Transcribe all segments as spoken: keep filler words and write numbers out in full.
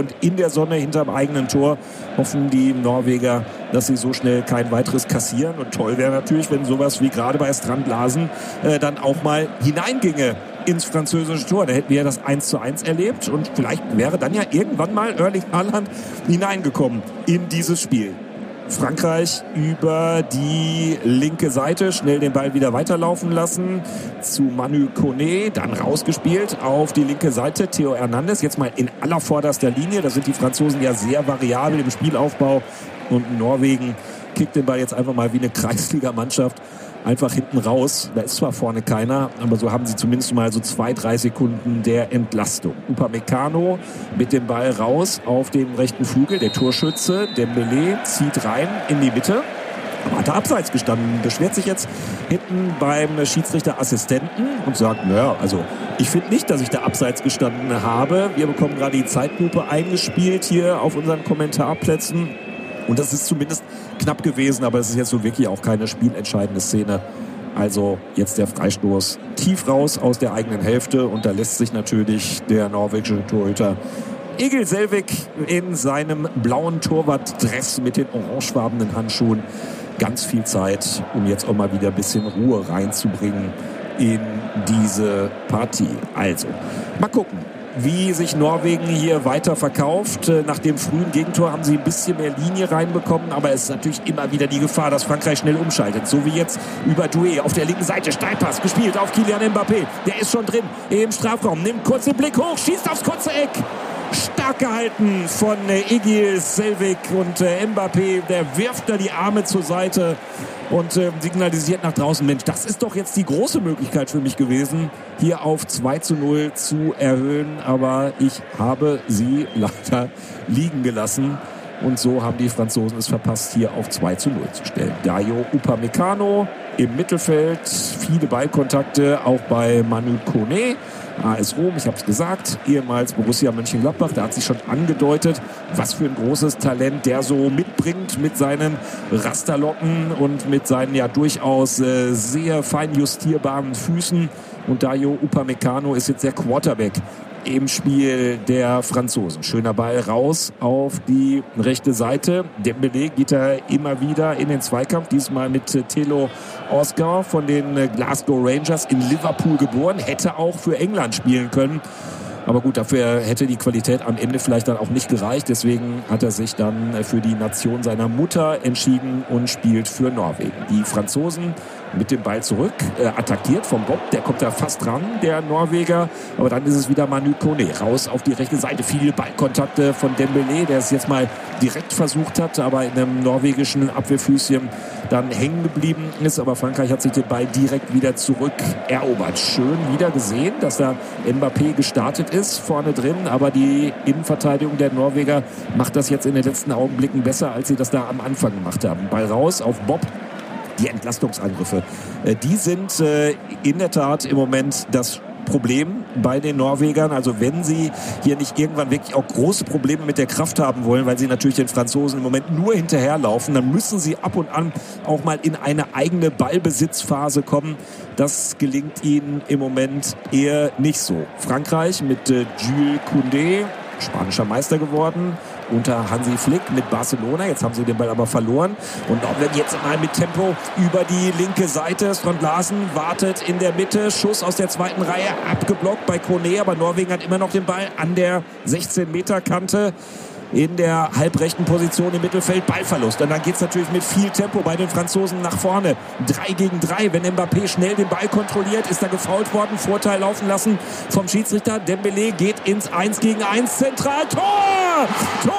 und in der Sonne hinterm eigenen Tor hoffen die Norweger, dass sie so schnell kein weiteres kassieren. Und toll wäre natürlich, wenn sowas wie gerade bei Strand Larsen äh, dann auch mal hineinginge ins französische Tor. Da hätten wir ja das eins zu eins erlebt und vielleicht wäre dann ja irgendwann mal Erling Haaland hineingekommen in dieses Spiel. Frankreich über die linke Seite, schnell den Ball wieder weiterlaufen lassen zu Manu Koné, dann rausgespielt auf die linke Seite, Theo Hernandez, jetzt mal in aller vorderster Linie, da sind die Franzosen ja sehr variabel im Spielaufbau und Norwegen kickt den Ball jetzt einfach mal wie eine Kreisliga-Mannschaft einfach hinten raus. Da ist zwar vorne keiner, aber so haben sie zumindest mal so zwei, drei Sekunden der Entlastung. Upamecano mit dem Ball raus auf dem rechten Flügel. Der Torschütze Dembélé zieht rein in die Mitte. Aber hat er abseits gestanden. Beschwert sich jetzt hinten beim Schiedsrichterassistenten und sagt, naja, also ich finde nicht, dass ich da abseits gestanden habe. Wir bekommen gerade die Zeitlupe eingespielt hier auf unseren Kommentarplätzen. Und das ist zumindest knapp gewesen, aber es ist jetzt so wirklich auch keine spielentscheidende Szene. Also jetzt der Freistoß tief raus aus der eigenen Hälfte und da lässt sich natürlich der norwegische Torhüter Egil Selvik in seinem blauen Torwartdress mit den orangefarbenen Handschuhen ganz viel Zeit, um jetzt auch mal wieder ein bisschen Ruhe reinzubringen in diese Partie. Also, mal gucken, wie sich Norwegen hier weiter verkauft. Nach dem frühen Gegentor haben sie ein bisschen mehr Linie reinbekommen, aber es ist natürlich immer wieder die Gefahr, dass Frankreich schnell umschaltet. So wie jetzt über Doué auf der linken Seite. Steilpass gespielt auf Kylian Mbappé. Der ist schon drin im Strafraum. Nimmt kurz den Blick hoch, schießt aufs kurze Eck. Stark gehalten von Egil Selvik und äh, Mbappé, der wirft da die Arme zur Seite und äh, signalisiert nach draußen, Mensch, das ist doch jetzt die große Möglichkeit für mich gewesen, hier auf zwei zu null zu erhöhen, aber ich habe sie leider liegen gelassen. Und so haben die Franzosen es verpasst, hier auf zwei zu null zu stellen. Dayo Upamecano im Mittelfeld, viele Ballkontakte, auch bei Manu Koné. A S Rom, ich habe es gesagt, ehemals Borussia Mönchengladbach, da hat sich schon angedeutet, was für ein großes Talent der so mitbringt mit seinen Rasterlocken und mit seinen ja durchaus äh, sehr fein justierbaren Füßen. Und Dayo Upamecano ist jetzt der Quarterback im Spiel der Franzosen. Schöner Ball raus auf die rechte Seite. Dembélé geht da immer wieder in den Zweikampf, diesmal mit Thilo Oscar von den Glasgow Rangers, in Liverpool geboren, hätte auch für England spielen können. Aber gut, dafür hätte die Qualität am Ende vielleicht dann auch nicht gereicht. Deswegen hat er sich dann für die Nation seiner Mutter entschieden und spielt für Norwegen. Die Franzosen mit dem Ball zurück, äh, attackiert vom Bob, der kommt da fast dran, der Norweger, aber dann ist es wieder Manu Koné, raus auf die rechte Seite, viele Ballkontakte von Dembélé, der es jetzt mal direkt versucht hat, aber in einem norwegischen Abwehrfüßchen dann hängen geblieben ist, aber Frankreich hat sich den Ball direkt wieder zurück erobert. Schön wieder gesehen, dass da Mbappé gestartet ist, vorne drin, aber die Innenverteidigung der Norweger macht das jetzt in den letzten Augenblicken besser, als sie das da am Anfang gemacht haben. Ball raus auf Bob. Die Entlastungsangriffe, die sind in der Tat im Moment das Problem bei den Norwegern. Also wenn sie hier nicht irgendwann wirklich auch große Probleme mit der Kraft haben wollen, weil sie natürlich den Franzosen im Moment nur hinterherlaufen, dann müssen sie ab und an auch mal in eine eigene Ballbesitzphase kommen. Das gelingt ihnen im Moment eher nicht so. Frankreich mit Jules Koundé, spanischer Meister geworden, unter Hansi Flick mit Barcelona. Jetzt haben sie den Ball aber verloren. Und auch wenn jetzt mal mit Tempo über die linke Seite. Strand Larsen wartet in der Mitte. Schuss aus der zweiten Reihe. Abgeblockt bei Koné. Aber Norwegen hat immer noch den Ball an der sechzehn Meter Kante. In der halbrechten Position im Mittelfeld. Ballverlust. Und dann geht es natürlich mit viel Tempo bei den Franzosen nach vorne. Drei gegen drei. Wenn Mbappé schnell den Ball kontrolliert, ist er gefoult worden. Vorteil laufen lassen vom Schiedsrichter. Dembélé geht ins eins gegen eins. Zentral. Tor! Tor!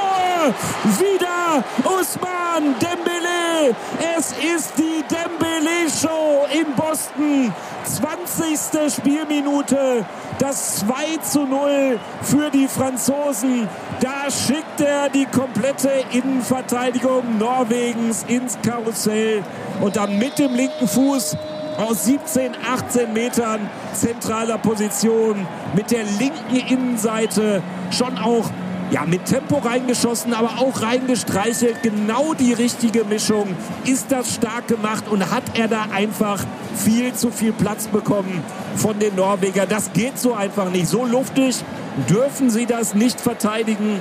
Wieder Ousmane Dembélé. Es ist die Dembélé-Show in Boston. zwanzigste Spielminute. Das zwei zu null für die Franzosen. Da schickt er die komplette Innenverteidigung Norwegens ins Karussell. Und dann mit dem linken Fuß aus siebzehn, achtzehn Metern zentraler Position mit der linken Innenseite schon auch ja, mit Tempo reingeschossen, aber auch reingestreichelt. Genau die richtige Mischung. Ist das stark gemacht und hat er da einfach viel zu viel Platz bekommen von den Norwegern. Das geht so einfach nicht. So luftig dürfen sie das nicht verteidigen.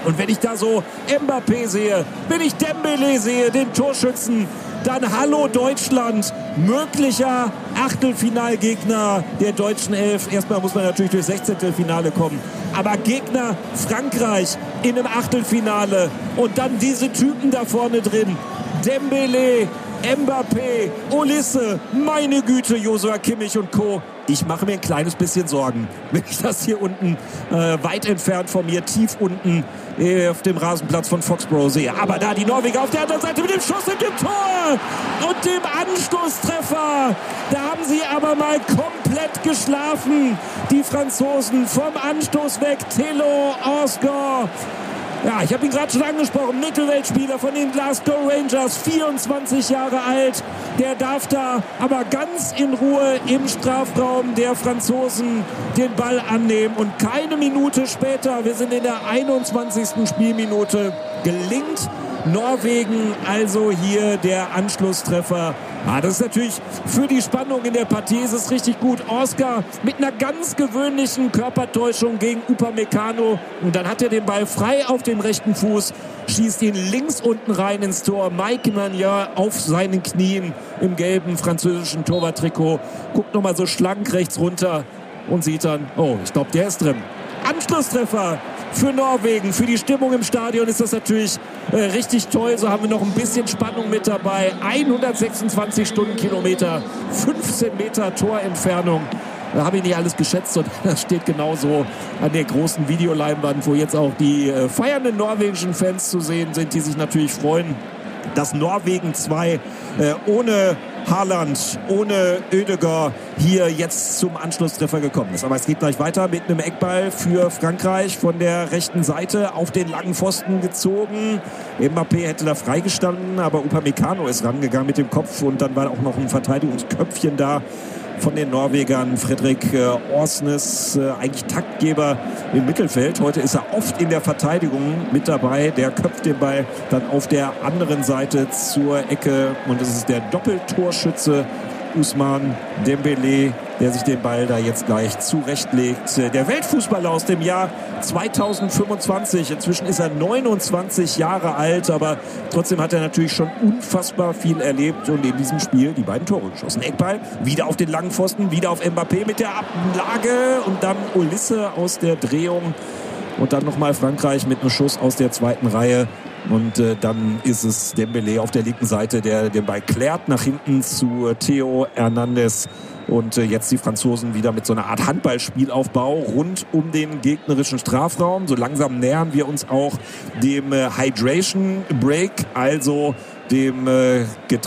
Und wenn ich da so Mbappé sehe, wenn ich Dembélé sehe, den Torschützen, dann hallo Deutschland, möglicher Achtelfinalgegner der deutschen Elf. Erstmal muss man natürlich durchs Sechzehntelfinale kommen. Aber Gegner Frankreich in einem Achtelfinale und dann diese Typen da vorne drin. Dembélé, Mbappé, Olise, meine Güte, Joshua Kimmich und Co. Ich mache mir ein kleines bisschen Sorgen, wenn ich das hier unten, äh, weit entfernt von mir, tief unten äh, auf dem Rasenplatz von Foxborough sehe. Aber da die Norweger auf der anderen Seite mit dem Schuss und dem Tor und dem Anstoßtreffer. Da haben sie aber mal komplett geschlafen, die Franzosen. Vom Anstoß weg, Thilo Osgor. Ja, ich habe ihn gerade schon angesprochen, Mittelfeldspieler von den Glasgow Rangers, vierundzwanzig Jahre alt. Der darf da aber ganz in Ruhe im Strafraum der Franzosen den Ball annehmen. Und keine Minute später, wir sind in der einundzwanzigsten Spielminute, gelingt Norwegen also hier der Anschlusstreffer. Ah, das ist natürlich für die Spannung in der Partie ist es richtig gut. Oscar mit einer ganz gewöhnlichen Körpertäuschung gegen Upamecano. Und dann hat er den Ball frei auf dem rechten Fuß, schießt ihn links unten rein ins Tor. Mike Maignan auf seinen Knien im gelben französischen Torwarttrikot. Guckt nochmal so schlank rechts runter und sieht dann, oh, ich glaube, der ist drin. Anschlusstreffer für Norwegen. Für die Stimmung im Stadion ist das natürlich äh, richtig toll. So haben wir noch ein bisschen Spannung mit dabei. hundertsechsundzwanzig Stundenkilometer, fünfzehn Meter Torentfernung. Da habe ich nicht alles geschätzt und das steht genauso an der großen Videoleinwand, wo jetzt auch die äh, feiernden norwegischen Fans zu sehen sind, die sich natürlich freuen, dass Norwegen zwei äh, ohne Haaland, ohne Ødegaard hier jetzt zum Anschlusstreffer gekommen ist. Aber es geht gleich weiter mit einem Eckball für Frankreich von der rechten Seite auf den langen Pfosten gezogen. Mbappé hätte da freigestanden, aber Upamecano ist rangegangen mit dem Kopf und dann war auch noch ein Verteidigungsköpfchen da von den Norwegern. Fredrik äh, Orsnes, äh, eigentlich Taktgeber im Mittelfeld. Heute ist er oft in der Verteidigung mit dabei. Der köpft den Ball dann auf der anderen Seite zur Ecke. Und es ist der Doppeltorschütze Ousmane Dembélé, der sich den Ball da jetzt gleich zurechtlegt. Der Weltfußballer aus dem Jahr zweitausendfünfundzwanzig. Inzwischen ist er neunundzwanzig Jahre alt, aber trotzdem hat er natürlich schon unfassbar viel erlebt und in diesem Spiel die beiden Tore geschossen. Eckball, wieder auf den langen Pfosten, wieder auf Mbappé mit der Ablage und dann Olise aus der Drehung und dann nochmal Frankreich mit einem Schuss aus der zweiten Reihe. Und äh, dann ist es Dembélé auf der linken Seite, der den Ball klärt nach hinten zu äh, Theo Hernandez. Und äh, jetzt die Franzosen wieder mit so einer Art Handballspielaufbau rund um den gegnerischen Strafraum. So langsam nähern wir uns auch dem äh, Hydration Break, also dem äh,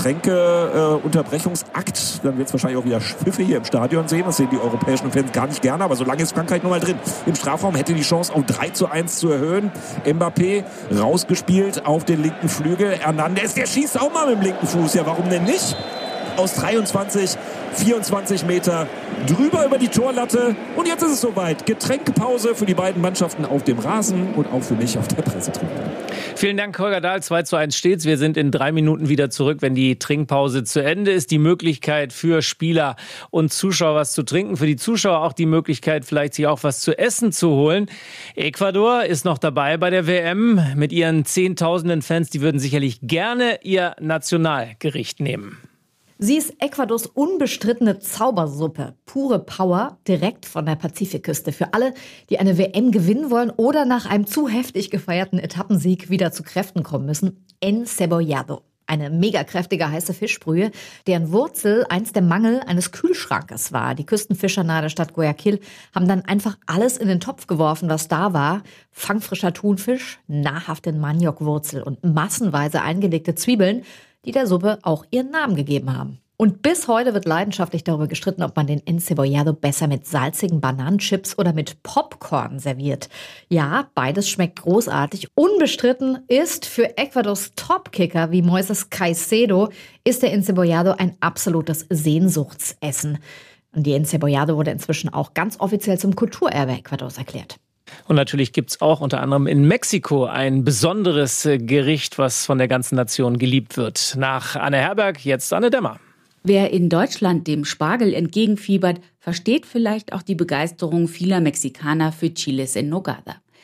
Getränke-Unterbrechungsakt. Äh, Dann wird es wahrscheinlich auch wieder Schiffe hier im Stadion sehen. Das sehen die europäischen Fans gar nicht gerne. Aber solange ist Frankreich noch mal drin. Im Strafraum hätte die Chance auf drei zu eins zu erhöhen. Mbappé rausgespielt auf den linken Flügel. Hernandez, der schießt auch mal mit dem linken Fuß. Ja, warum denn nicht? Aus dreiundzwanzig, vierundzwanzig Meter drüber über die Torlatte. Und jetzt ist es soweit. Getränkepause für die beiden Mannschaften auf dem Rasen und auch für mich auf der Pressetribüne. Vielen Dank, Holger Dahl. zwei zu eins steht's. Wir sind in drei Minuten wieder zurück, wenn die Trinkpause zu Ende ist. Die Möglichkeit für Spieler und Zuschauer was zu trinken. Für die Zuschauer auch die Möglichkeit, vielleicht sich auch was zu essen zu holen. Ecuador ist noch dabei bei der W M mit ihren zehntausenden Fans. Die würden sicherlich gerne ihr Nationalgericht nehmen. Sie ist Ecuadors unbestrittene Zaubersuppe. Pure Power, direkt von der Pazifikküste. Für alle, die eine W M gewinnen wollen oder nach einem zu heftig gefeierten Etappensieg wieder zu Kräften kommen müssen. Encebollado. Eine mega kräftige heiße Fischbrühe, deren Wurzel einst der Mangel eines Kühlschrankes war. Die Küstenfischer nahe der Stadt Guayaquil haben dann einfach alles in den Topf geworfen, was da war. Fangfrischer Thunfisch, nahrhafte Maniokwurzel und massenweise eingelegte Zwiebeln, die der Suppe auch ihren Namen gegeben haben. Und bis heute wird leidenschaftlich darüber gestritten, ob man den Encebollado besser mit salzigen Bananenchips oder mit Popcorn serviert. Ja, beides schmeckt großartig. Unbestritten ist für Ecuadors Topkicker wie Moises Caicedo ist der Encebollado ein absolutes Sehnsuchtsessen. Und die Encebollado wurde inzwischen auch ganz offiziell zum Kulturerbe Ecuadors erklärt. Und natürlich gibt's auch unter anderem in Mexiko ein besonderes Gericht, was von der ganzen Nation geliebt wird. Nach Anne Herberg, jetzt Anne Dämmer. Wer in Deutschland dem Spargel entgegenfiebert, versteht vielleicht auch die Begeisterung vieler Mexikaner für Chiles en Nogada.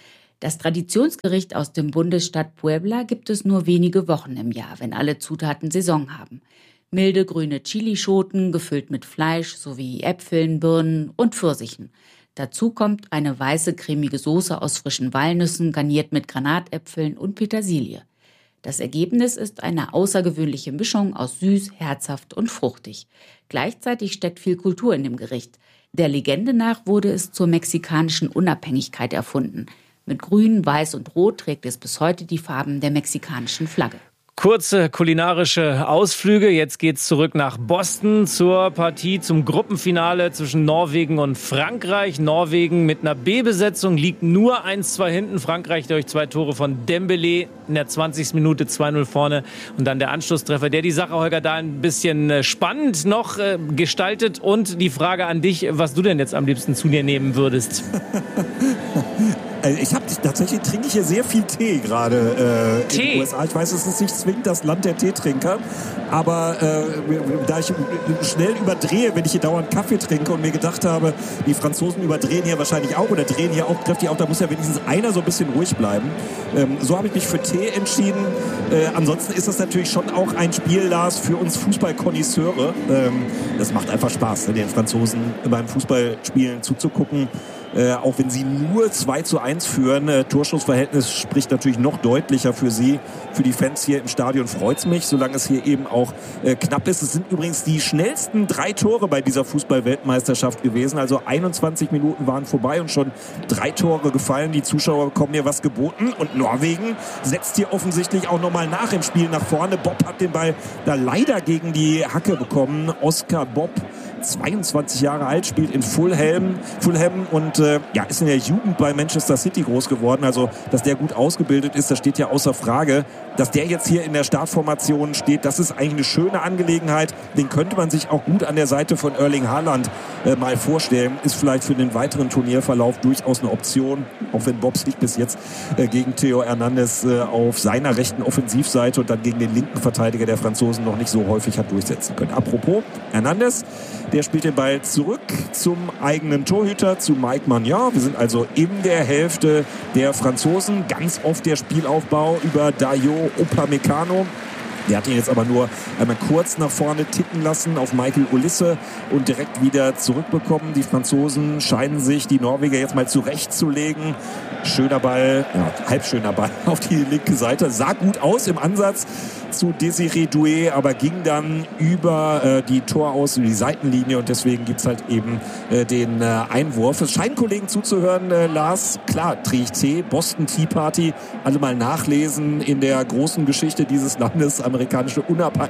Das Traditionsgericht aus dem Bundesstaat Puebla gibt es nur wenige Wochen im Jahr, wenn alle Zutaten Saison haben. Milde grüne Chilischoten, gefüllt mit Fleisch sowie Äpfeln, Birnen und Pfirsichen. Dazu kommt eine weiße cremige Soße aus frischen Walnüssen, garniert mit Granatäpfeln und Petersilie. Das Ergebnis ist eine außergewöhnliche Mischung aus süß, herzhaft und fruchtig. Gleichzeitig steckt viel Kultur in dem Gericht. Der Legende nach wurde es zur mexikanischen Unabhängigkeit erfunden. Mit Grün, Weiß und Rot trägt es bis heute die Farben der mexikanischen Flagge. Kurze kulinarische Ausflüge. Jetzt geht's zurück nach Boston zur Partie, zum Gruppenfinale zwischen Norwegen und Frankreich. Norwegen mit einer B-Besetzung liegt nur eins zwei hinten. Frankreich durch zwei Tore von Dembélé in der zwanzigsten Minute zwei null vorne. Und dann der Anschlusstreffer, der die Sache, Holger, da ein bisschen spannend noch äh, gestaltet. Und die Frage an dich, was du denn jetzt am liebsten zu dir nehmen würdest. Ich habe tatsächlich trinke ich hier sehr viel Tee gerade äh, in den U S A. Ich weiß, es ist nicht zwingend das Land der Teetrinker, aber äh, da ich schnell überdrehe, wenn ich hier dauernd Kaffee trinke und mir gedacht habe, die Franzosen überdrehen hier wahrscheinlich auch oder drehen hier auch kräftig auf, da muss ja wenigstens einer so ein bisschen ruhig bleiben. Ähm, so habe ich mich für Tee entschieden. Äh, ansonsten ist das natürlich schon auch ein Spiel, Lars, für uns Fußballkonnoisseure. Ähm, das macht einfach Spaß, den Franzosen beim Fußballspielen zuzugucken. Äh, auch wenn sie nur zwei zu eins führen. Äh, Torschussverhältnis spricht natürlich noch deutlicher für sie. Für die Fans hier im Stadion freut's mich, solange es hier eben auch äh, knapp ist. Es sind übrigens die schnellsten drei Tore bei dieser Fußball-Weltmeisterschaft gewesen. Also einundzwanzig Minuten waren vorbei und schon drei Tore gefallen. Die Zuschauer bekommen hier was geboten. Und Norwegen setzt hier offensichtlich auch nochmal nach im Spiel nach vorne. Bob hat den Ball da leider gegen die Hacke bekommen. Oscar Bob, zweiundzwanzig Jahre alt, spielt in Fulham, Fulham und äh, ja, ist in der Jugend bei Manchester City groß geworden. Also, dass der gut ausgebildet ist, das steht ja außer Frage. Dass der jetzt hier in der Startformation steht, das ist eigentlich eine schöne Angelegenheit. Den könnte man sich auch gut an der Seite von Erling Haaland äh, mal vorstellen. Ist vielleicht für den weiteren Turnierverlauf durchaus eine Option, auch wenn Bob sich bis jetzt äh, gegen Theo Hernandez äh, auf seiner rechten Offensivseite und dann gegen den linken Verteidiger der Franzosen noch nicht so häufig hat durchsetzen können. Apropos Hernandez, der spielt den Ball zurück zum eigenen Torhüter, zu Mike Maignan. Wir sind also in der Hälfte der Franzosen. Ganz oft der Spielaufbau über Dayo Upamecano. Der hat ihn jetzt aber nur einmal kurz nach vorne ticken lassen auf Michael Olise und direkt wieder zurückbekommen. Die Franzosen scheinen sich die Norweger jetzt mal zurechtzulegen. Schöner Ball, ja, halb schöner Ball auf die linke Seite. Sah gut aus im Ansatz zu Désiré Doué, aber ging dann über äh, die Toraus, die Seitenlinie und deswegen gibt's halt eben äh, den äh, Einwurf. Es scheinen Kollegen zuzuhören, äh, Lars. Klar, trinke ich Tee, Boston Tea Party. Alle mal nachlesen in der großen Geschichte dieses Landes, amerikanische Unab-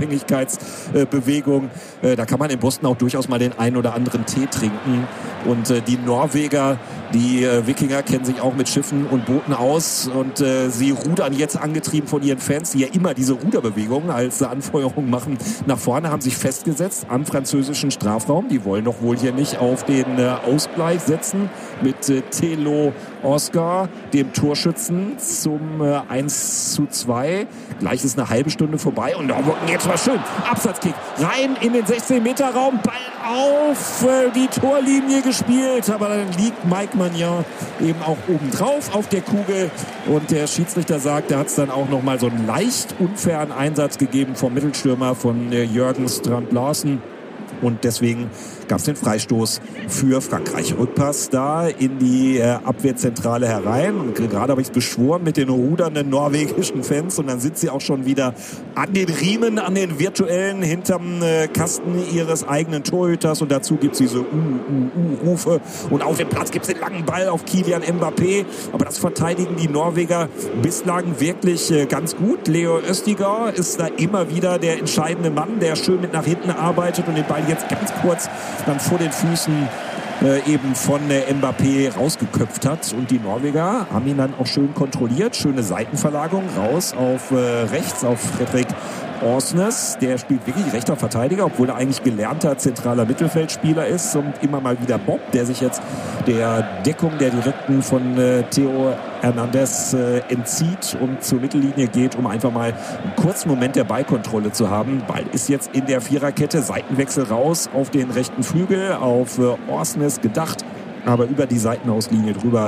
Unabhängigkeitsbewegung. Äh, da kann man in Boston auch durchaus mal den einen oder anderen Tee trinken. Und äh, die Norweger, die äh, Wikinger kennen sich auch mit Schiffen und Booten aus und äh, sie rudern jetzt angetrieben von ihren Fans, die ja immer diese Ruderbewegungen als äh, Anfeuerung machen. Nach vorne haben sich festgesetzt am französischen Strafraum. Die wollen doch wohl hier nicht auf den äh, Ausgleich setzen mit äh, Thelo Oscar, dem Torschützen, zum äh, eins zu zwei. Gleich ist eine halbe Stunde vorbei und oh, jetzt war schön. Absatzkick rein in den sechzehn Meter Raum, Ball auf äh, die Torlinie gespielt, aber dann liegt Mike Maignan eben auch oben drauf auf der Kugel und der Schiedsrichter sagt, da hat es dann auch noch mal so einen leicht unfairen Einsatz gegeben vom Mittelstürmer von äh, Jürgen Strand-Larsen. Und deswegen gab es den Freistoß für Frankreich. Rückpass da in die äh, Abwehrzentrale herein. Und gerade habe ich es beschworen mit den rudernden norwegischen Fans. Und dann sind sie auch schon wieder an den Riemen, an den virtuellen, hinterm äh, Kasten ihres eigenen Torhüters. Und dazu gibt es diese Uh-Uh-Uh-Rufe. Und auf dem Platz gibt es den langen Ball auf Kylian Mbappé. Aber das verteidigen die Norweger bislang wirklich äh, ganz gut. Leo Østigard ist da immer wieder der entscheidende Mann, der schön mit nach hinten arbeitet und den Ball jetzt ganz kurz dann vor den Füßen äh, eben von äh, Mbappé rausgeköpft hat. Und die Norweger haben ihn dann auch schön kontrolliert. Schöne Seitenverlagerung raus auf äh, rechts, auf Fredrik Orsnes. Der spielt wirklich rechter Verteidiger, obwohl er eigentlich gelernter zentraler Mittelfeldspieler ist. Und immer mal wieder Bob, der sich jetzt der Deckung der Direkten von äh, Theo Hernandez äh, entzieht und zur Mittellinie geht, um einfach mal einen kurzen Moment der Ballkontrolle zu haben. Ball ist jetzt in der Viererkette, Seitenwechsel raus auf den rechten Flügel, auf äh, Orsnes gedacht, aber über die Seitenauslinie drüber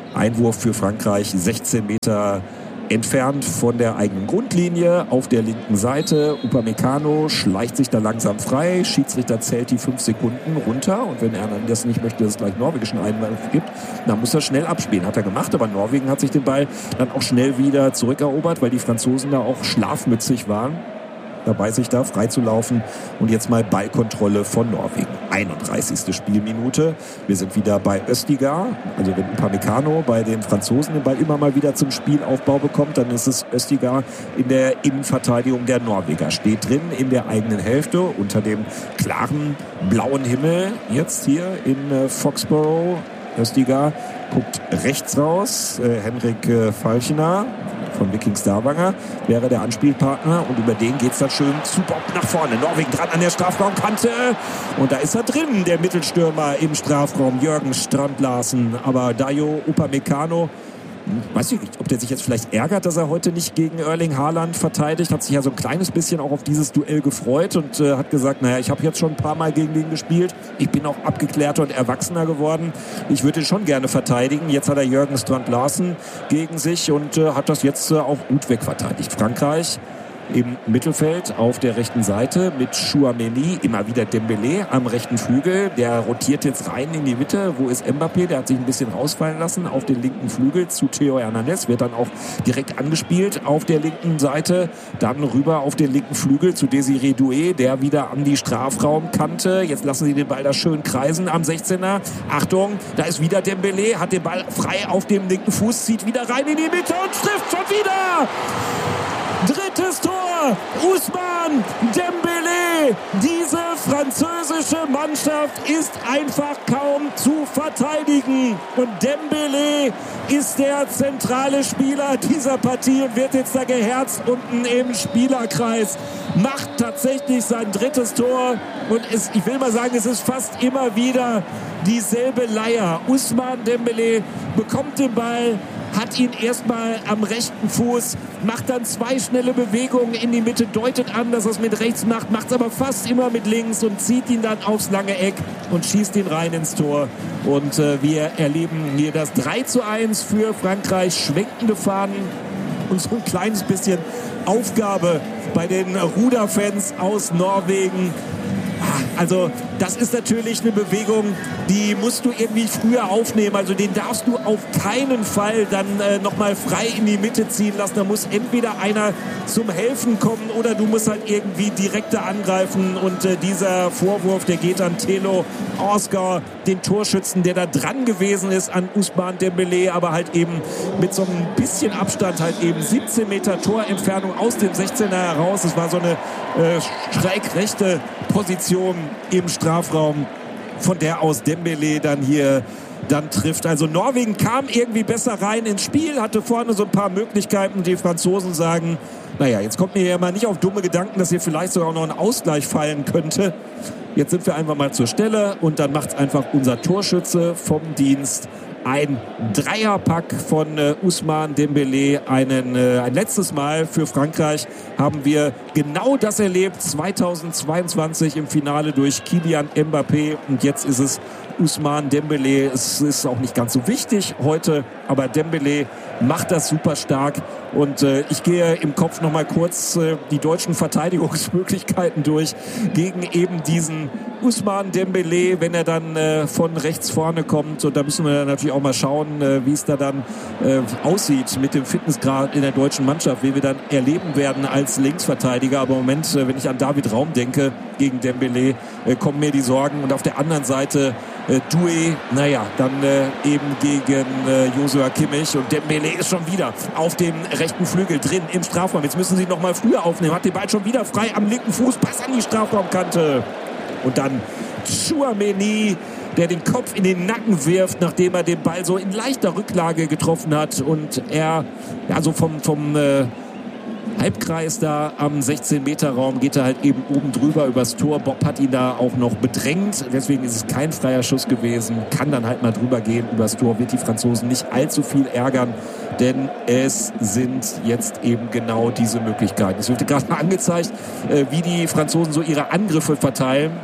Einwurf für Frankreich, sechzehn Meter entfernt von der eigenen Grundlinie auf der linken Seite. Upamecano schleicht sich da langsam frei. Schiedsrichter zählt die fünf Sekunden runter. Und wenn er dann das nicht möchte, dass es gleich norwegischen Einwurf gibt, dann muss er schnell abspielen. Hat er gemacht, aber Norwegen hat sich den Ball dann auch schnell wieder zurückerobert, weil die Franzosen da auch schlafmützig waren, dabei sich da freizulaufen. Und jetzt mal Ballkontrolle von Norwegen. einunddreißigste Spielminute. Wir sind wieder bei Östigard. Also wenn Upamecano bei den Franzosen den Ball immer mal wieder zum Spielaufbau bekommt, dann ist es Östigard in der Innenverteidigung der Norweger. Steht drin in der eigenen Hälfte unter dem klaren blauen Himmel. Jetzt hier in Foxborough. Östigard guckt rechts raus. Äh, Henrik äh, Falchner von Viking Stavanger wäre der Anspielpartner und über den geht's dann schön zu Bob nach vorne. Norwegen dran an der Strafraumkante und da ist er drin, der Mittelstürmer im Strafraum, Jørgen Strand Larsen. Aber Dayot Upamecano, weiß ich nicht, ob der sich jetzt vielleicht ärgert, dass er heute nicht gegen Erling Haaland verteidigt, hat sich ja so ein kleines bisschen auch auf dieses Duell gefreut und äh, hat gesagt, naja, ich habe jetzt schon ein paar Mal gegen den gespielt, ich bin auch abgeklärter und erwachsener geworden, ich würde ihn schon gerne verteidigen. Jetzt hat er Jørgen Strand Larsen gegen sich und äh, hat das jetzt äh, auch gut wegverteidigt. Frankreich im Mittelfeld auf der rechten Seite mit Chouameni, immer wieder Dembélé am rechten Flügel. Der rotiert jetzt rein in die Mitte. Wo ist Mbappé? Der hat sich ein bisschen rausfallen lassen auf den linken Flügel zu Theo Hernandez. Wird dann auch direkt angespielt auf der linken Seite. Dann rüber auf den linken Flügel zu Désiré Doué, der wieder an die Strafraumkante. Jetzt lassen sie den Ball da schön kreisen am sechzehner. Achtung, da ist wieder Dembélé, hat den Ball frei auf dem linken Fuß, zieht wieder rein in die Mitte und trifft schon wieder! Drittes Tor, Ousmane Dembélé. Diese französische Mannschaft ist einfach kaum zu verteidigen. Und Dembélé ist der zentrale Spieler dieser Partie und wird jetzt da geherzt unten im Spielerkreis. Macht tatsächlich sein drittes Tor. Und es, ich will mal sagen, es ist fast immer wieder dieselbe Leier. Ousmane Dembélé bekommt den Ball, hat ihn erstmal am rechten Fuß, macht dann zwei schnelle Bewegungen in die Mitte, deutet an, dass er es mit rechts macht, macht es aber fast immer mit links und zieht ihn dann aufs lange Eck und schießt ihn rein ins Tor. Und äh, wir erleben hier das drei zu eins für Frankreich, schwenkende Fahnen und so ein kleines bisschen Aufgabe bei den Ruderfans aus Norwegen. Also das ist natürlich eine Bewegung, die musst du irgendwie früher aufnehmen. Also den darfst du auf keinen Fall dann äh, nochmal frei in die Mitte ziehen lassen. Da muss entweder einer zum Helfen kommen oder du musst halt irgendwie direkter angreifen. Und äh, dieser Vorwurf, der geht an Thelo Oscar, den Torschützen, der da dran gewesen ist an Ousmane Dembélé, aber halt eben mit so ein bisschen Abstand, halt eben siebzehn Meter Torentfernung aus dem sechzehner heraus. Es war so eine äh, schräg rechte Position im Strafraum, von der aus Dembélé dann hier dann trifft. Also Norwegen kam irgendwie besser rein ins Spiel, hatte vorne so ein paar Möglichkeiten. Die Franzosen sagen, naja, jetzt kommt mir ja mal nicht auf dumme Gedanken, dass hier vielleicht sogar noch ein Ausgleich fallen könnte. Jetzt sind wir einfach mal zur Stelle und dann macht es einfach unser Torschütze vom Dienst. Ein Dreierpack von äh, Ousmane Dembélé. Einen, äh, ein letztes Mal für Frankreich haben wir genau das erlebt. zweitausendzweiundzwanzig im Finale durch Kylian Mbappé. Und jetzt ist es Ousmane Dembélé. Es ist auch nicht ganz so wichtig heute, aber Dembélé macht das super stark. Und äh, ich gehe im Kopf noch mal kurz äh, die deutschen Verteidigungsmöglichkeiten durch gegen eben diesen Ousmane Dembélé, wenn er dann äh, von rechts vorne kommt. Und da müssen wir natürlich auch mal schauen, äh, wie es da dann äh, aussieht mit dem Fitnessgrad in der deutschen Mannschaft, wie wir dann erleben werden als Linksverteidiger. Aber im Moment, äh, wenn ich an David Raum denke gegen Dembélé, äh, kommen mir die Sorgen. Und auf der anderen Seite äh, Doué, naja, dann äh, eben gegen äh, Joshua Kimmich. Und Dembélé ist schon wieder auf dem rechten Flügel drin im Strafraum. Jetzt müssen sie noch mal früher aufnehmen. Hat den Ball schon wieder frei am linken Fuß. Pass an die Strafraumkante. Und dann Chouameni, der den Kopf in den Nacken wirft, nachdem er den Ball so in leichter Rücklage getroffen hat. Und er, also vom, vom äh, Halbkreis da am sechzehn Meter Raum geht er halt eben oben drüber übers Tor. Bob hat ihn da auch noch bedrängt. Deswegen ist es kein freier Schuss gewesen. Kann dann halt mal drüber gehen übers Tor. Wird die Franzosen nicht allzu viel ärgern. Denn es sind jetzt eben genau diese Möglichkeiten. Es wird gerade mal angezeigt, wie die Franzosen so ihre Angriffe verteilen.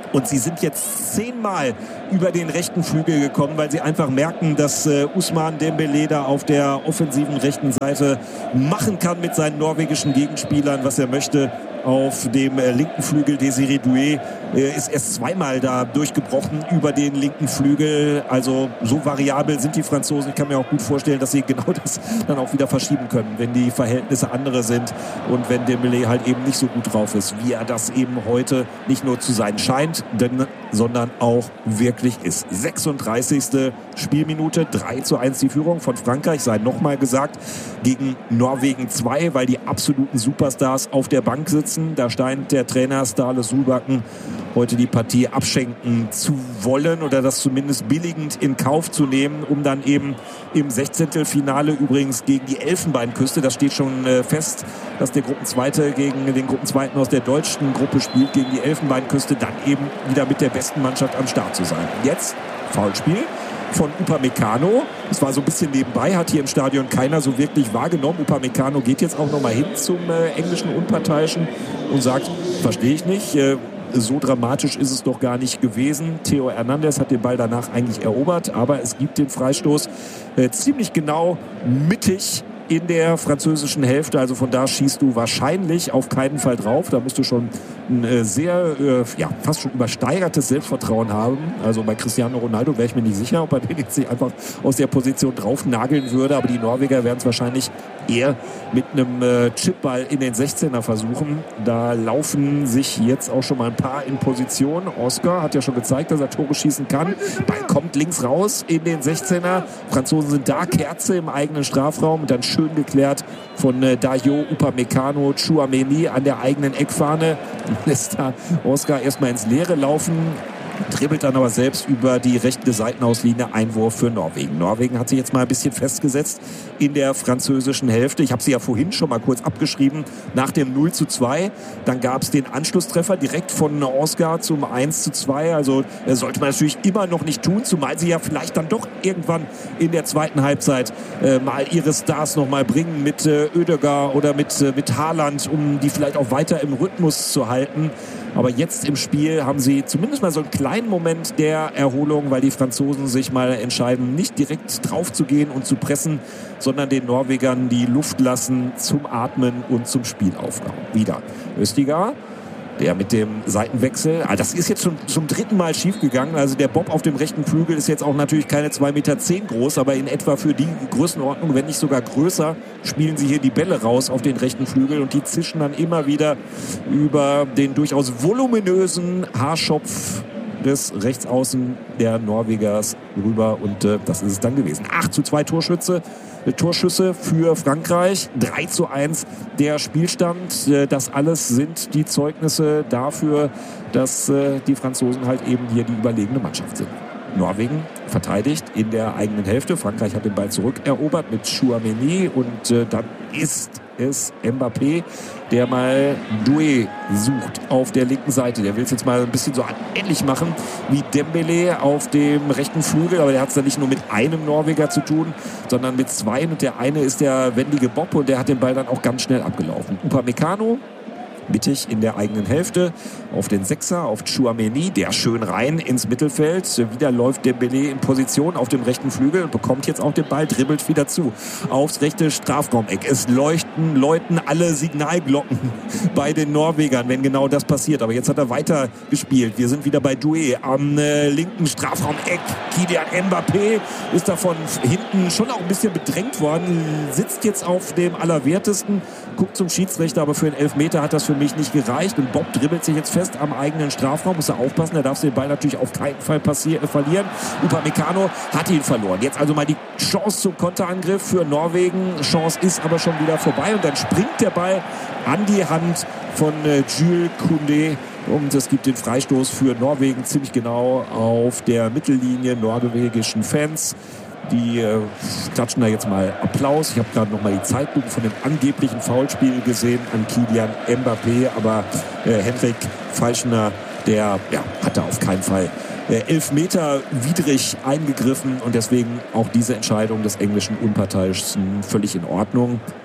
Und sie sind jetzt zehnmal über den rechten Flügel gekommen, weil sie einfach merken, dass äh, Ousmane Dembélé da auf der offensiven rechten Seite machen kann mit seinen norwegischen Gegenspielern, was er möchte. Auf dem äh, linken Flügel Désiré Doué äh, ist erst zweimal da durchgebrochen über den linken Flügel. Also so variabel sind die Franzosen. Ich kann mir auch gut vorstellen, dass sie genau das dann auch wieder verschieben können, wenn die Verhältnisse andere sind und wenn Dembélé halt eben nicht so gut drauf ist, wie er das eben heute nicht nur zu sein scheint, denn, sondern auch wirklich ist. sechsunddreißigste Spielminute, drei zu eins die Führung von Frankreich, sei nochmal gesagt, gegen Norwegen zwei, weil die absoluten Superstars auf der Bank sitzen. Da scheint der Trainer Ståle Solbakken heute die Partie abschenken zu wollen oder das zumindest billigend in Kauf zu nehmen, um dann eben im Sechzehntelfinale übrigens gegen die Elfenbeinküste, das steht schon äh, fest, dass der Gruppenzweite gegen den Gruppenzweiten aus der deutschen Gruppe spielt, gegen die Elfenbeinküste, dann eben wieder mit der besten Mannschaft am Start zu sein. Jetzt Foulspiel von Upamecano. Es war so ein bisschen nebenbei, hat hier im Stadion keiner so wirklich wahrgenommen. Upamecano geht jetzt auch nochmal hin zum äh, englischen Unparteiischen und sagt, verstehe ich nicht, äh, so dramatisch ist es doch gar nicht gewesen. Theo Hernandez hat den Ball danach eigentlich erobert, aber es gibt den Freistoß äh, ziemlich genau mittig in der französischen Hälfte. Also von da schießt du wahrscheinlich auf keinen Fall drauf. Da musst du schon ein äh, sehr, äh, ja, fast schon übersteigertes Selbstvertrauen haben. Also bei Cristiano Ronaldo wäre ich mir nicht sicher, ob er den jetzt nicht einfach aus der Position drauf nageln würde. Aber die Norweger werden es wahrscheinlich eher mit einem äh, Chipball in den sechzehner versuchen. Da laufen sich jetzt auch schon mal ein paar in Position. Oscar hat ja schon gezeigt, dass er Tore schießen kann. Ball kommt links raus in den sechzehner. Franzosen sind da, Kerze im eigenen Strafraum und dann schön geklärt von äh, Dayo Upamecano, Tchouaméni an der eigenen Eckfahne. Lässt da Oscar erstmal ins Leere laufen. Dribbelt dann aber selbst über die rechte Seitenauslinie. Einwurf für Norwegen. Norwegen hat sich jetzt mal ein bisschen festgesetzt in der französischen Hälfte. Ich habe sie ja vorhin schon mal kurz abgeschrieben nach dem null zu zwei. Dann gab es den Anschlusstreffer direkt von Oscar zum eins zu zwei. Also äh, sollte man natürlich immer noch nicht tun, zumal sie ja vielleicht dann doch irgendwann in der zweiten Halbzeit äh, mal ihre Stars noch mal bringen mit äh, Ødegaard oder mit, äh, mit Haaland, um die vielleicht auch weiter im Rhythmus zu halten. Aber jetzt im Spiel haben sie zumindest mal so einen kleinen Moment der Erholung, weil die Franzosen sich mal entscheiden, nicht direkt drauf zu gehen und zu pressen, sondern den Norwegern die Luft lassen zum Atmen und zum Spielaufbau. Wieder Østigard, der mit dem Seitenwechsel, ah, das ist jetzt schon zum dritten Mal schiefgegangen. Also der Bob auf dem rechten Flügel ist jetzt auch natürlich keine zwei Meter zehn groß, aber in etwa für die Größenordnung, wenn nicht sogar größer, spielen sie hier die Bälle raus auf den rechten Flügel und die zischen dann immer wieder über den durchaus voluminösen Haarschopf des Rechtsaußen der Norwegers rüber und äh, das ist es dann gewesen. acht zu zwei Torschütze. Torschüsse für Frankreich, drei zu eins der Spielstand. Das alles sind die Zeugnisse dafür, dass die Franzosen halt eben hier die überlegene Mannschaft sind. Norwegen verteidigt in der eigenen Hälfte. Frankreich hat den Ball zurückerobert mit Tchouaméni und äh, dann ist es Mbappé, der mal Doué sucht auf der linken Seite. Der will es jetzt mal ein bisschen so ähnlich machen wie Dembélé auf dem rechten Flügel, aber der hat es dann nicht nur mit einem Norweger zu tun, sondern mit zwei und der eine ist der wendige Bob und der hat den Ball dann auch ganz schnell abgelaufen. Upamecano mittig in der eigenen Hälfte auf den Sechser, auf Tchouaméni, der schön rein ins Mittelfeld. Wieder läuft Dembélé in Position auf dem rechten Flügel und bekommt jetzt auch den Ball, dribbelt wieder zu aufs rechte Strafraumeck. Es leuchten, läuten alle Signalglocken bei den Norwegern, wenn genau das passiert. Aber jetzt hat er weiter gespielt. Wir sind wieder bei Doué am äh, linken Strafraumeck. Kylian Mbappé ist davon hinten schon auch ein bisschen bedrängt worden, sitzt jetzt auf dem Allerwertesten, guckt zum Schiedsrichter, aber für einen Elfmeter hat das für mich nicht gereicht und Bob dribbelt sich jetzt fest am eigenen Strafraum, muss er aufpassen, er darf den Ball natürlich auf keinen Fall passier- äh, verlieren. Upamecano hat ihn verloren. Jetzt also mal die Chance zum Konterangriff für Norwegen. Chance ist aber schon wieder vorbei und dann springt der Ball an die Hand von äh, Jules Koundé. Und es gibt den Freistoß für Norwegen ziemlich genau auf der Mittellinie. Norwegischen Fans, die äh, klatschen da jetzt mal Applaus. Ich habe gerade noch mal die Zeitlupe von dem angeblichen Foulspiel gesehen an Kylian Mbappé. Aber äh, Henrik Falschner, der ja, hat da auf keinen Fall äh, Elfmeter widrig eingegriffen. Und deswegen auch diese Entscheidung des englischen Unparteiischen völlig in Ordnung.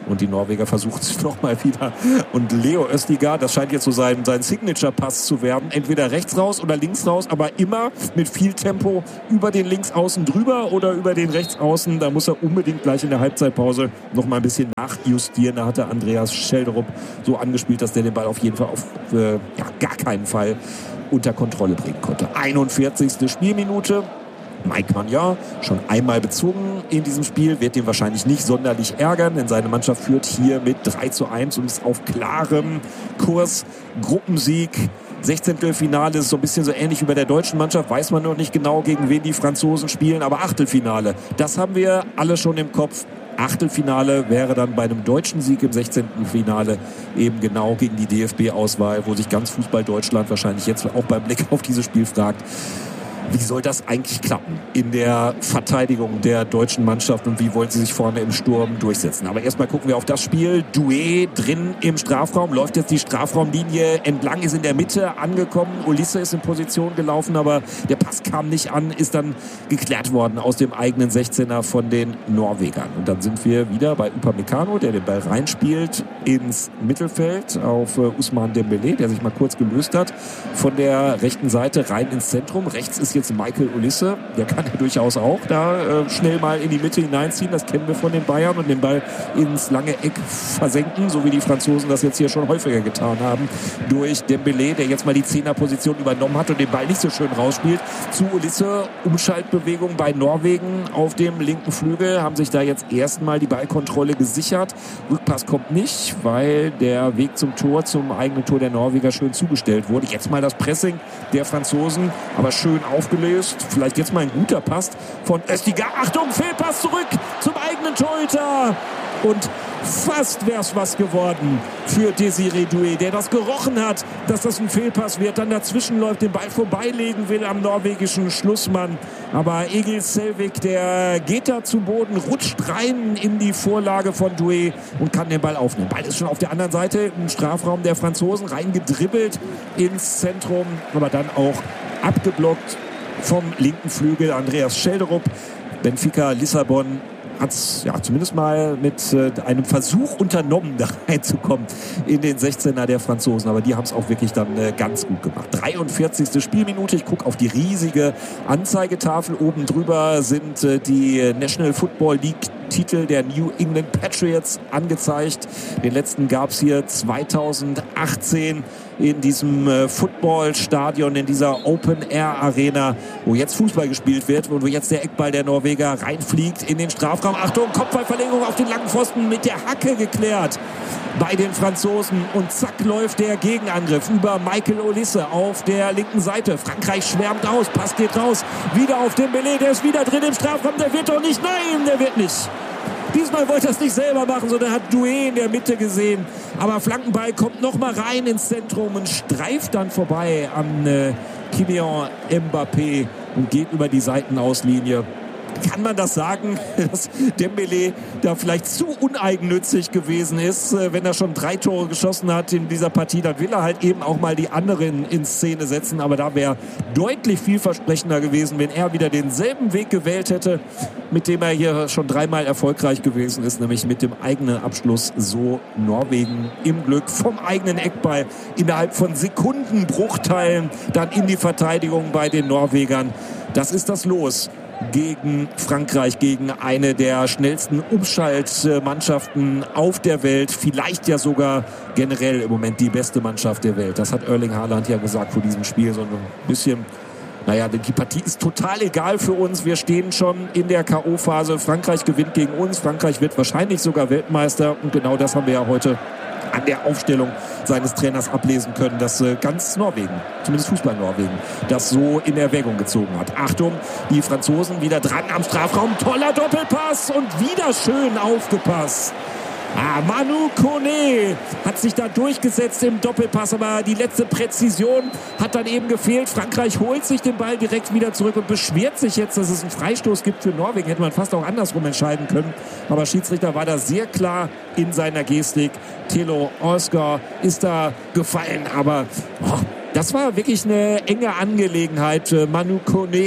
Und die Norweger versuchen es nochmal wieder. Und Leo Østigard, das scheint jetzt so sein, sein Signature-Pass zu werden. Entweder rechts raus oder links raus, aber immer mit viel Tempo über den Linksaußen drüber oder über den Rechtsaußen. Da muss er unbedingt gleich in der Halbzeitpause nochmal ein bisschen nachjustieren. Da hat der Andreas Schelderup so angespielt, dass der den Ball auf jeden Fall auf äh, ja, gar keinen Fall unter Kontrolle bringen konnte. einundvierzigste Spielminute. Mike Maignan, schon einmal bezogen in diesem Spiel, wird ihn wahrscheinlich nicht sonderlich ärgern, denn seine Mannschaft führt hier mit drei zu eins und ist auf klarem Kurs. Gruppensieg, Sechzehntelfinale ist so ein bisschen so ähnlich wie bei der deutschen Mannschaft, weiß man noch nicht genau, gegen wen die Franzosen spielen, aber Achtelfinale, das haben wir alle schon im Kopf. Achtelfinale wäre dann bei einem deutschen Sieg im sechzehnten Finale eben genau gegen die D F B-Auswahl, wo sich ganz Fußball Deutschland wahrscheinlich jetzt auch beim Blick auf dieses Spiel fragt, wie soll das eigentlich klappen in der Verteidigung der deutschen Mannschaft und wie wollen sie sich vorne im Sturm durchsetzen? Aber erstmal gucken wir auf das Spiel. Doué drin im Strafraum, läuft jetzt die Strafraumlinie entlang, ist in der Mitte angekommen. Olise ist in Position gelaufen, aber der Pass kam nicht an, ist dann geklärt worden aus dem eigenen sechzehner von den Norwegern. Und dann sind wir wieder bei Upamecano, der den Ball reinspielt ins Mittelfeld auf Ousmane Dembélé, der sich mal kurz gelöst hat. Von der rechten Seite rein ins Zentrum. Rechts ist jetzt Michael Olise, der kann ja durchaus auch da äh, schnell mal in die Mitte hineinziehen, das kennen wir von den Bayern, und den Ball ins lange Eck versenken, so wie die Franzosen das jetzt hier schon häufiger getan haben, durch Dembélé, der jetzt mal die Zehnerposition übernommen hat und den Ball nicht so schön rausspielt, zu Olise. Umschaltbewegung bei Norwegen auf dem linken Flügel, haben sich da jetzt erstmal die Ballkontrolle gesichert. Rückpass kommt nicht, weil der Weg zum Tor, zum eigenen Tor der Norweger schön zugestellt wurde. Jetzt mal das Pressing der Franzosen, aber schön auf aufgelöst. Vielleicht jetzt mal ein guter Pass von Østigard. Achtung, Fehlpass zurück zum eigenen Torhüter. Und fast wäre es was geworden für Désiré Doué, der das gerochen hat, dass das ein Fehlpass wird. Dann dazwischen läuft, den Ball vorbeilegen will am norwegischen Schlussmann. Aber Egil Selvik, der geht da zu Boden, rutscht rein in die Vorlage von Doué und kann den Ball aufnehmen. Ball ist schon auf der anderen Seite im Strafraum der Franzosen, reingedribbelt ins Zentrum, aber dann auch abgeblockt vom linken Flügel Andreas Schelderup. Benfica Lissabon hat es ja zumindest mal mit äh, einem Versuch unternommen, da reinzukommen in den sechzehner der Franzosen. Aber die haben es auch wirklich dann äh, ganz gut gemacht. dreiundvierzigste Spielminute. Ich gucke auf die riesige Anzeigetafel. Oben drüber sind äh, die National Football League Titel der New England Patriots angezeigt. Den letzten gab es hier zweitausendachtzehn in diesem äh, Footballstadion, in dieser Open-Air-Arena, wo jetzt Fußball gespielt wird und wo jetzt der Eckball der Norweger reinfliegt in den Strafraum. Achtung, Kopfballverlängerung auf den langen Pfosten, mit der Hacke geklärt bei den Franzosen. Und zack läuft der Gegenangriff über Michael Olise auf der linken Seite. Frankreich schwärmt aus, Pass geht raus, wieder auf Dembélé, der ist wieder drin im Strafraum, der wird doch nicht, nein, der wird nicht. Diesmal wollte er es nicht selber machen, sondern hat Doué in der Mitte gesehen. Aber Flankenball kommt noch mal rein ins Zentrum und streift dann vorbei an äh, Kylian Mbappé und geht über die Seitenauslinie. Kann man das sagen, dass Dembélé da vielleicht zu uneigennützig gewesen ist, wenn er schon drei Tore geschossen hat in dieser Partie? Dann will er halt eben auch mal die anderen in Szene setzen. Aber da wäre deutlich vielversprechender gewesen, wenn er wieder denselben Weg gewählt hätte, mit dem er hier schon dreimal erfolgreich gewesen ist, nämlich mit dem eigenen Abschluss. So Norwegen im Glück vom eigenen Eckball innerhalb von Sekundenbruchteilen dann in die Verteidigung bei den Norwegern. Das ist das Los gegen Frankreich, gegen eine der schnellsten Umschaltmannschaften auf der Welt, vielleicht ja sogar generell im Moment die beste Mannschaft der Welt. Das hat Erling Haaland ja gesagt vor diesem Spiel, so ein bisschen, naja, die Partie ist total egal für uns. Wir stehen schon in der K O-Phase. Frankreich gewinnt gegen uns. Frankreich wird wahrscheinlich sogar Weltmeister. Und genau das haben wir ja heute an der Aufstellung seines Trainers ablesen können, dass äh, ganz Norwegen, zumindest Fußball-Norwegen, das so in Erwägung gezogen hat. Achtung, die Franzosen wieder dran am Strafraum. Toller Doppelpass und wieder schön aufgepasst. Ah, Manu Kone hat sich da durchgesetzt im Doppelpass, aber die letzte Präzision hat dann eben gefehlt. Frankreich holt sich den Ball direkt wieder zurück und beschwert sich jetzt, dass es einen Freistoß gibt für Norwegen. Hätte man fast auch andersrum entscheiden können. Aber Schiedsrichter war da sehr klar in seiner Gestik. Thilo Oscar ist da gefallen, aber oh, das war wirklich eine enge Angelegenheit. Manu Kone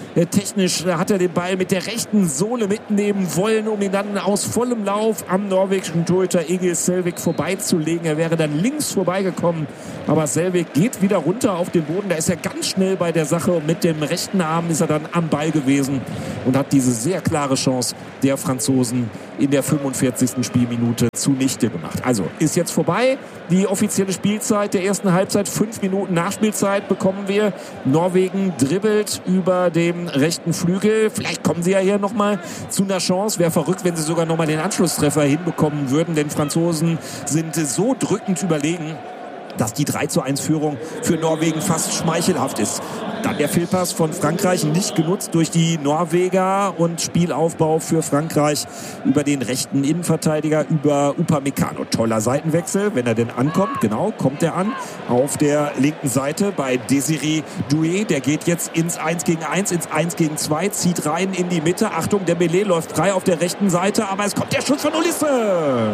Äh, technisch äh, hat er den Ball mit der rechten Sohle mitnehmen wollen, um ihn dann aus vollem Lauf am norwegischen Torhüter Egil Selvik vorbeizulegen. Er wäre dann links vorbeigekommen, aber Selvik geht wieder runter auf den Boden. Da ist er ganz schnell bei der Sache und mit dem rechten Arm ist er dann am Ball gewesen und hat diese sehr klare Chance der Franzosen in der fünfundvierzigsten Spielminute zunichte gemacht. Also ist jetzt vorbei. Die offizielle Spielzeit der ersten Halbzeit, fünf Minuten Nachspielzeit bekommen wir. Norwegen dribbelt über den rechten Flügel. Vielleicht kommen sie ja hier nochmal zu einer Chance. Wäre verrückt, wenn sie sogar nochmal den Anschlusstreffer hinbekommen würden, denn Franzosen sind so drückend überlegen, dass die drei zu eins Führung für Norwegen fast schmeichelhaft ist. Dann der Fehlpass von Frankreich, nicht genutzt durch die Norweger und Spielaufbau für Frankreich über den rechten Innenverteidiger, über Upamecano. Toller Seitenwechsel, wenn er denn ankommt. Genau, kommt er an. Auf der linken Seite bei Désiré Doué. Der geht jetzt ins eins gegen eins, ins eins gegen zwei, zieht rein in die Mitte. Achtung, Dembélé läuft frei auf der rechten Seite, aber es kommt der Schuss von Olise.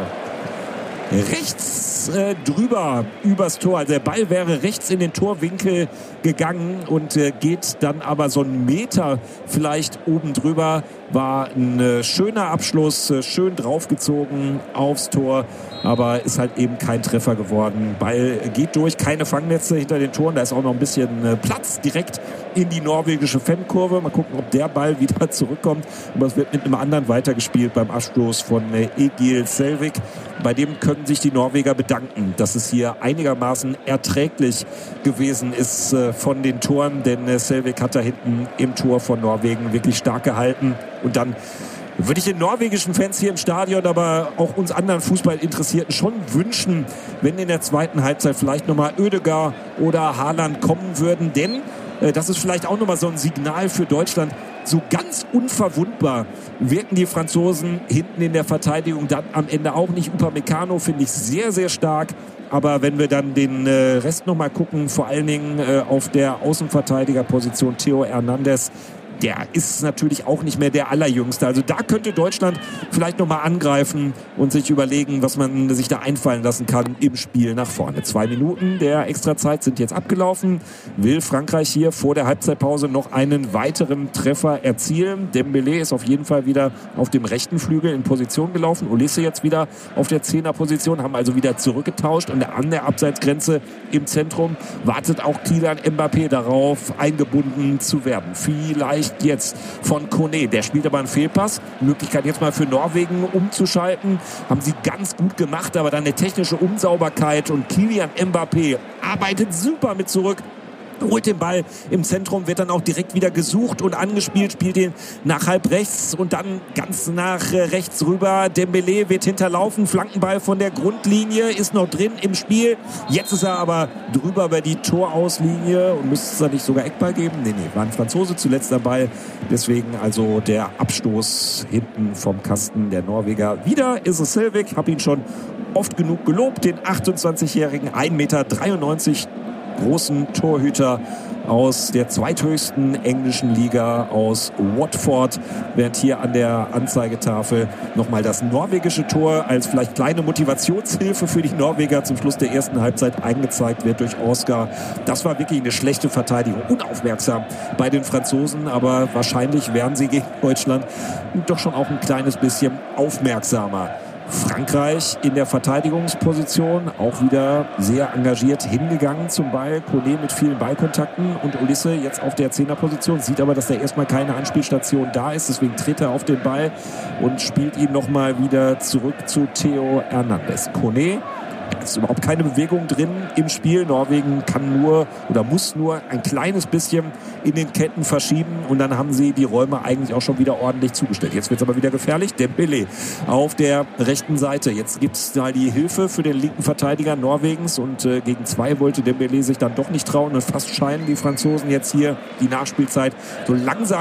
Rechts äh, drüber übers Tor. Also der Ball wäre rechts in den Torwinkel gegangen und äh, geht dann aber so einen Meter vielleicht oben drüber. War ein äh, schöner Abschluss, äh, schön draufgezogen aufs Tor, aber ist halt eben kein Treffer geworden. Ball geht durch, keine Fangnetze hinter den Toren. Da ist auch noch ein bisschen äh, Platz direkt in die norwegische Fankurve. Mal gucken, ob der Ball wieder zurückkommt. Aber es wird mit einem anderen weitergespielt beim Abstoß von äh, Egil Selvik. Bei dem können sich die Norweger bedanken, dass es hier einigermaßen erträglich gewesen ist äh, von den Toren, denn äh, Selvik hat da hinten im Tor von Norwegen wirklich stark gehalten. Und dann würde ich den norwegischen Fans hier im Stadion, aber auch uns anderen Fußballinteressierten schon wünschen, wenn in der zweiten Halbzeit vielleicht nochmal Ødegaard oder Haaland kommen würden. Denn äh, das ist vielleicht auch nochmal so ein Signal für Deutschland. So ganz unverwundbar wirken die Franzosen hinten in der Verteidigung dann am Ende auch nicht. Upamecano finde ich sehr, sehr stark. Aber wenn wir dann den äh, Rest nochmal gucken, vor allen Dingen äh, auf der Außenverteidigerposition Theo Hernandez, der ist natürlich auch nicht mehr der Allerjüngste. Also da könnte Deutschland vielleicht nochmal angreifen und sich überlegen, was man sich da einfallen lassen kann im Spiel nach vorne. Zwei Minuten der Extrazeit sind jetzt abgelaufen. Will Frankreich hier vor der Halbzeitpause noch einen weiteren Treffer erzielen? Dembélé ist auf jeden Fall wieder auf dem rechten Flügel in Position gelaufen. Olise jetzt wieder auf der Zehnerposition, haben also wieder zurückgetauscht. Und an der Abseitsgrenze im Zentrum wartet auch Kylian Mbappé darauf, eingebunden zu werden. Vielleicht jetzt von Kone. Der spielt aber einen Fehlpass. Möglichkeit jetzt mal für Norwegen umzuschalten. Haben sie ganz gut gemacht, aber dann eine technische Unsauberkeit und Kylian Mbappé arbeitet super mit zurück. Holt den Ball im Zentrum, wird dann auch direkt wieder gesucht und angespielt, spielt ihn nach halb rechts und dann ganz nach rechts rüber. Dembélé wird hinterlaufen, Flankenball von der Grundlinie, ist noch drin im Spiel. Jetzt ist er aber drüber über die Torauslinie und müsste es da nicht sogar Eckball geben? Nee, nee, war ein Franzose zuletzt dabei. Deswegen also der Abstoß hinten vom Kasten der Norweger. Wieder ist es Selvik, habe ihn schon oft genug gelobt, den achtundzwanzigjährigen, ein Meter dreiundneunzig großen Torhüter aus der zweithöchsten englischen Liga aus Watford, während hier an der Anzeigetafel nochmal das norwegische Tor als vielleicht kleine Motivationshilfe für die Norweger zum Schluss der ersten Halbzeit eingezeigt wird durch Oscar. Das war wirklich eine schlechte Verteidigung, unaufmerksam bei den Franzosen, aber wahrscheinlich wären sie gegen Deutschland doch schon auch ein kleines bisschen aufmerksamer. Frankreich in der Verteidigungsposition auch wieder sehr engagiert hingegangen zum Ball. Kone mit vielen Ballkontakten und Olise jetzt auf der Zehnerposition. Sieht aber, dass da erstmal keine Anspielstation da ist. Deswegen tritt er auf den Ball und spielt ihn nochmal wieder zurück zu Theo Hernandez. Kone. Es ist überhaupt keine Bewegung drin im Spiel. Norwegen kann nur oder muss nur ein kleines bisschen in den Ketten verschieben und dann haben sie die Räume eigentlich auch schon wieder ordentlich zugestellt. Jetzt wird es aber wieder gefährlich. Dembélé auf der rechten Seite. Jetzt gibt es da die Hilfe für den linken Verteidiger Norwegens und äh, gegen zwei wollte Dembélé sich dann doch nicht trauen und fast scheinen die Franzosen jetzt hier die Nachspielzeit so langsam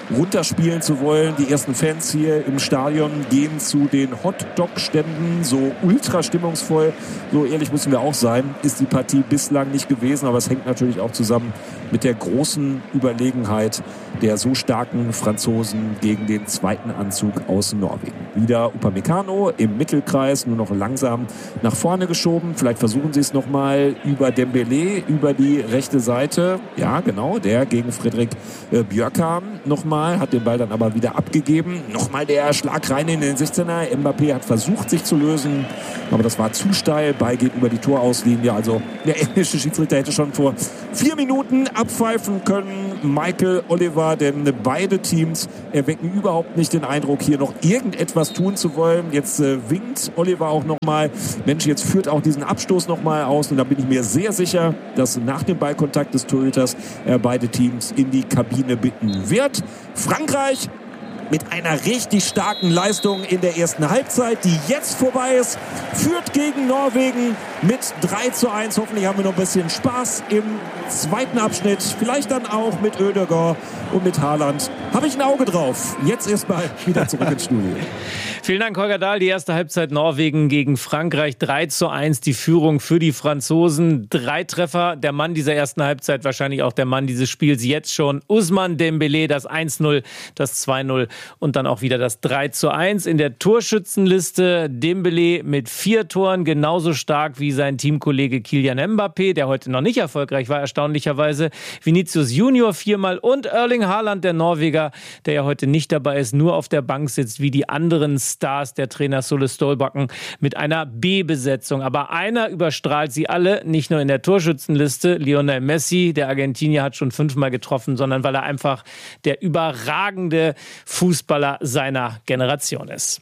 runterspielen zu wollen. Die ersten Fans hier im Stadion gehen zu den Hotdog-Ständen, so ultra stimmungsvoll. So ehrlich müssen wir auch sein, ist die Partie bislang nicht gewesen, aber es hängt natürlich auch zusammen mit der großen Überlegenheit der so starken Franzosen gegen den zweiten Anzug aus Norwegen. Wieder Upamecano im Mittelkreis, nur noch langsam nach vorne geschoben. Vielleicht versuchen sie es nochmal über Dembélé, über die rechte Seite. Ja, genau, der gegen Frederik äh, Bjørkan nochmal, hat den Ball dann aber wieder abgegeben. Nochmal der Schlag rein in den sechzehner. Mbappé hat versucht, sich zu lösen, aber das war zu steil. Ball geht über die Torauslinie. Also der englische Schiedsrichter hätte schon vor vier Minuten abpfeifen können. Michael Oliver, denn beide Teams erwecken überhaupt nicht den Eindruck, hier noch irgendetwas tun zu wollen. Jetzt äh, winkt Oliver auch nochmal. Mensch, jetzt führt auch diesen Abstoß nochmal aus. Und da bin ich mir sehr sicher, dass nach dem Ballkontakt des Torhüters er beide Teams in die Kabine bitten wird. Frankreich mit einer richtig starken Leistung in der ersten Halbzeit, die jetzt vorbei ist, führt gegen Norwegen mit drei zu eins. Hoffentlich haben wir noch ein bisschen Spaß im zweiten Abschnitt. Vielleicht dann auch mit Ødegaard und mit Haaland. Habe ich ein Auge drauf. Jetzt erstmal wieder zurück ins Studio. Vielen Dank, Holger Dahl. Die erste Halbzeit Norwegen gegen Frankreich. drei zu eins die Führung für die Franzosen. Drei Treffer. Der Mann dieser ersten Halbzeit, wahrscheinlich auch der Mann dieses Spiels jetzt schon. Ousmane Dembélé, das eins null, das zwei null und dann auch wieder das drei zu eins. In der Torschützenliste Dembélé mit vier Toren, genauso stark wie sein Teamkollege Kylian Mbappé, der heute noch nicht erfolgreich war, erstaunlicherweise. Vinicius Junior viermal und Erling Haaland, der Norweger, der ja heute nicht dabei ist, nur auf der Bank sitzt, wie die anderen Stars der Trainer Solle Stolbakken mit einer B-Besetzung. Aber einer überstrahlt sie alle, nicht nur in der Torschützenliste. Lionel Messi, der Argentinier, hat schon fünfmal getroffen, sondern weil er einfach der überragende Fußballer seiner Generation ist.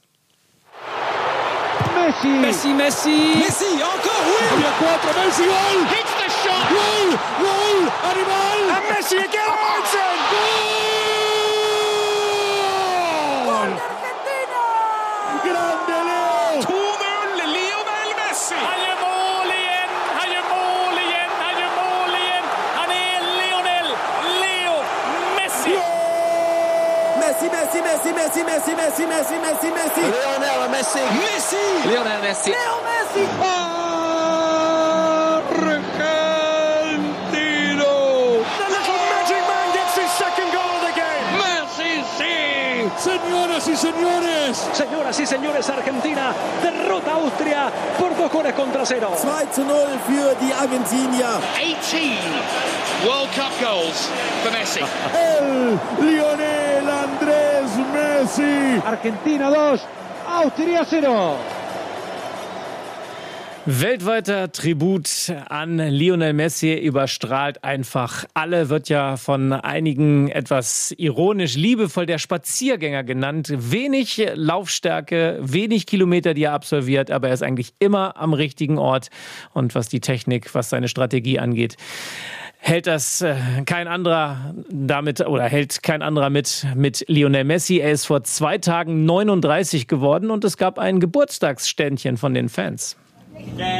Messi, Messi, Messi, Messi, encore, oui, quattro, Messi, gol, hits the shot, gol, gol, arrival, and Messi again, goal, grande Leo, to null, Lionel Messi, han gjør mål igjen, han gjør mål igjen, han gjør mål igjen, han er Lionel, Leo Messi, Messi, Messi, Messi, Messi, Messi, Messi, Messi, Messi, Messi, Lionel Messi, Messi, Lionel Messi, Leo Messi, Argentino, the little magic man gets his second goal of the game, Messi, sí, señoras y señores, señoras y señores, Argentina derrota a Austria por dos goles contra cero, zwei zu null für die Argentinier, eighteen World Cup goals for Messi. El Lionel Andrés Messi. Argentina dos, Austria cero. Weltweiter Tribut an Lionel Messi überstrahlt einfach alle, wird ja von einigen etwas ironisch liebevoll der Spaziergänger genannt. Wenig Laufstärke, wenig Kilometer, die er absolviert, aber er ist eigentlich immer am richtigen Ort. Und was die Technik, was seine Strategie angeht, hält das kein anderer damit oder hält kein anderer mit mit Lionel Messi. Er ist vor zwei Tagen neununddreißig geworden und es gab ein Geburtstagsständchen von den Fans.